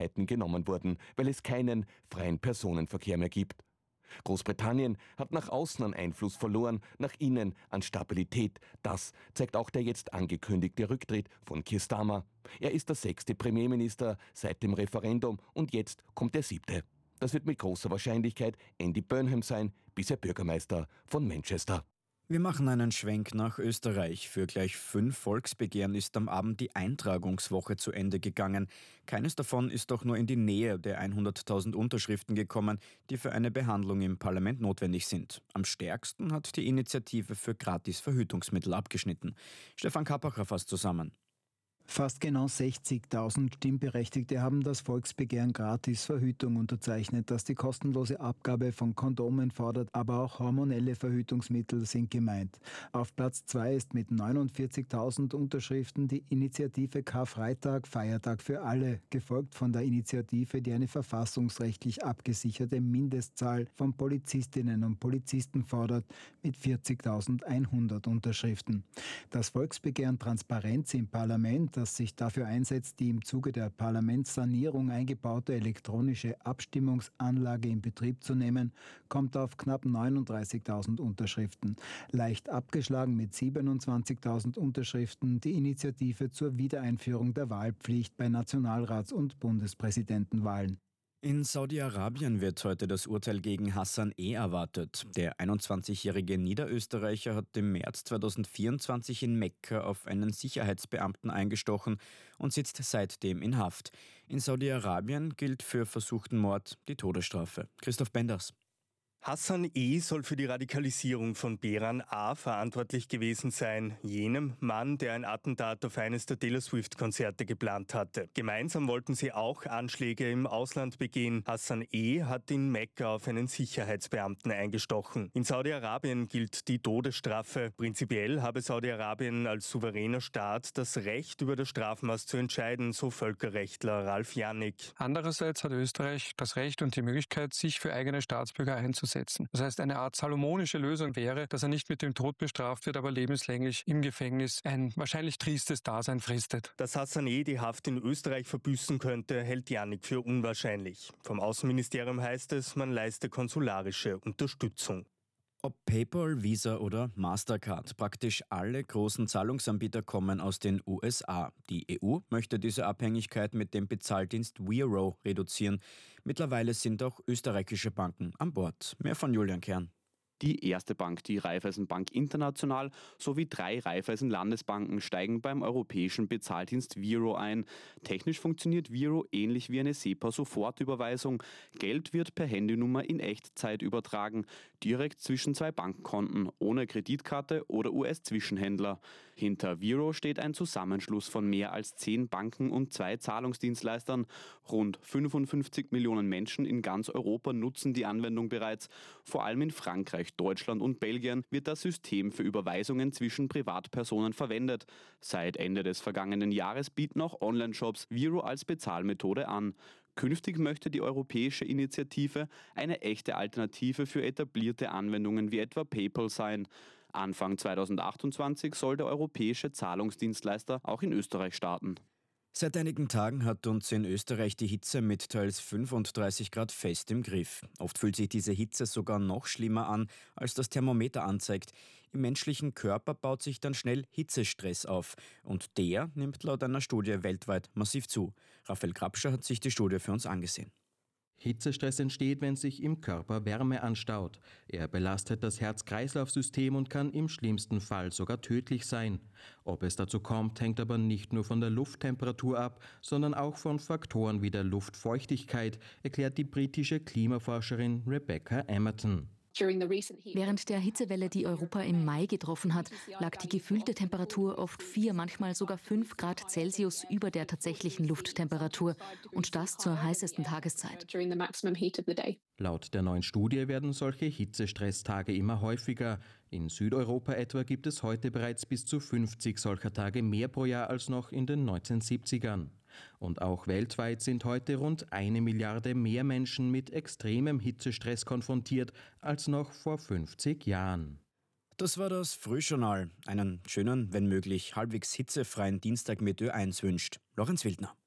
genommen wurden, weil es keinen freien Personenverkehr mehr gibt. Großbritannien hat nach außen an Einfluss verloren, nach innen an Stabilität. Das zeigt auch der jetzt angekündigte Rücktritt von Keir Starmer. Er ist der 6. Premierminister seit dem Referendum und jetzt kommt der 7. Das wird mit großer Wahrscheinlichkeit Andy Burnham sein, bisher Bürgermeister von Manchester. Wir machen einen Schwenk nach Österreich. Für gleich 5 Volksbegehren ist am Abend die Eintragungswoche zu Ende gegangen. Keines davon ist doch nur in die Nähe der 100.000 Unterschriften gekommen, die für eine Behandlung im Parlament notwendig sind. Am stärksten hat die Initiative für Gratis-Verhütungsmittel abgeschnitten. Stefan Kappacher fasst zusammen. Fast genau 60.000 Stimmberechtigte haben das Volksbegehren Gratis Verhütung unterzeichnet, das die kostenlose Abgabe von Kondomen fordert, aber auch hormonelle Verhütungsmittel sind gemeint. Auf Platz 2 ist mit 49.000 Unterschriften die Initiative Karfreitag, Feiertag für alle, gefolgt von der Initiative, die eine verfassungsrechtlich abgesicherte Mindestzahl von Polizistinnen und Polizisten fordert, mit 40.100 Unterschriften. Das Volksbegehren Transparenz im Parlament, das sich dafür einsetzt, die im Zuge der Parlamentssanierung eingebaute elektronische Abstimmungsanlage in Betrieb zu nehmen, kommt auf knapp 39.000 Unterschriften. Leicht abgeschlagen mit 27.000 Unterschriften die Initiative zur Wiedereinführung der Wahlpflicht bei Nationalrats- und Bundespräsidentenwahlen. In Saudi-Arabien wird heute das Urteil gegen Hassan E. erwartet. Der 21-jährige Niederösterreicher hat im März 2024 in Mekka auf einen Sicherheitsbeamten eingestochen und sitzt seitdem in Haft. In Saudi-Arabien gilt für versuchten Mord die Todesstrafe. Christoph Benders. Hassan E. soll für die Radikalisierung von Behran A. verantwortlich gewesen sein, jenem Mann, der ein Attentat auf eines der Taylor Swift-Konzerte geplant hatte. Gemeinsam wollten sie auch Anschläge im Ausland begehen. Hassan E. hat in Mekka auf einen Sicherheitsbeamten eingestochen. In Saudi-Arabien gilt die Todesstrafe. Prinzipiell habe Saudi-Arabien als souveräner Staat das Recht, über das Strafmaß zu entscheiden, so Völkerrechtler Ralf Jannik. Andererseits hat Österreich das Recht und die Möglichkeit, sich für eigene Staatsbürger einzusetzen. Das heißt, eine Art salomonische Lösung wäre, dass er nicht mit dem Tod bestraft wird, aber lebenslänglich im Gefängnis ein wahrscheinlich tristes Dasein fristet. Dass Hassan E. die Haft in Österreich verbüßen könnte, hält Jannik für unwahrscheinlich. Vom Außenministerium heißt es, man leiste konsularische Unterstützung. Ob PayPal, Visa oder Mastercard, praktisch alle großen Zahlungsanbieter kommen aus den USA. Die EU möchte diese Abhängigkeit mit dem Bezahldienst Wero reduzieren. Mittlerweile sind auch österreichische Banken an Bord. Mehr von Julian Kern. Die erste Bank, die Raiffeisenbank International, sowie 3 Raiffeisen-Landesbanken steigen beim europäischen Bezahldienst Wero ein. Technisch funktioniert Wero ähnlich wie eine SEPA-Sofortüberweisung. Geld wird per Handynummer in Echtzeit übertragen, direkt zwischen 2 Bankkonten, ohne Kreditkarte oder US-Zwischenhändler. Hinter Wero steht ein Zusammenschluss von mehr als 10 Banken und 2 Zahlungsdienstleistern. Rund 55 Millionen Menschen in ganz Europa nutzen die Anwendung bereits, vor allem in Frankreich, Deutschland und Belgien wird das System für Überweisungen zwischen Privatpersonen verwendet. Seit Ende des vergangenen Jahres bieten auch Online-Shops Wero als Bezahlmethode an. Künftig möchte die europäische Initiative eine echte Alternative für etablierte Anwendungen wie etwa PayPal sein. Anfang 2028 soll der europäische Zahlungsdienstleister auch in Österreich starten. Seit einigen Tagen hat uns in Österreich die Hitze mit teils 35 Grad fest im Griff. Oft fühlt sich diese Hitze sogar noch schlimmer an, als das Thermometer anzeigt. Im menschlichen Körper baut sich dann schnell Hitzestress auf. Und der nimmt laut einer Studie weltweit massiv zu. Raphael Grabscher hat sich die Studie für uns angesehen. Hitzestress entsteht, wenn sich im Körper Wärme anstaut. Er belastet das Herz-Kreislauf-System und kann im schlimmsten Fall sogar tödlich sein. Ob es dazu kommt, hängt aber nicht nur von der Lufttemperatur ab, sondern auch von Faktoren wie der Luftfeuchtigkeit, erklärt die britische Klimaforscherin Rebecca Emerton. Während der Hitzewelle, die Europa im Mai getroffen hat, lag die gefühlte Temperatur oft 4, manchmal sogar 5 Grad Celsius über der tatsächlichen Lufttemperatur. Und das zur heißesten Tageszeit. Laut der neuen Studie werden solche Hitzestresstage immer häufiger. In Südeuropa etwa gibt es heute bereits bis zu 50 solcher Tage mehr pro Jahr als noch in den 1970ern. Und auch weltweit sind heute rund 1 Milliarde mehr Menschen mit extremem Hitzestress konfrontiert als noch vor 50 Jahren. Das war das Frühjournal. Einen schönen, wenn möglich halbwegs hitzefreien Dienstag mit Ö1 wünscht Lorenz Wildner.